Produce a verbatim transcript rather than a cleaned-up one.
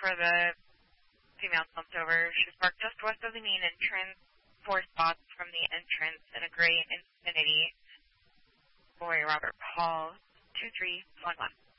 for the female slumped over. She's parked just west of the main entrance, four spots from the entrance in a gray Infiniti. Boy, Robert Paul, two three one one.